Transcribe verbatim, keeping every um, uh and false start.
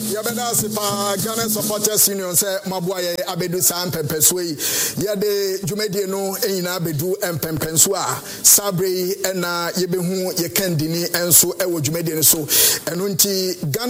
Yabeda sipa Ghana Supporters Union say mabuaye abedu sa mpempeswe yade dwumedie no enyina abedu empempenso a sabre na yebehu ye kandini enso ewo dwumedie no so eno nti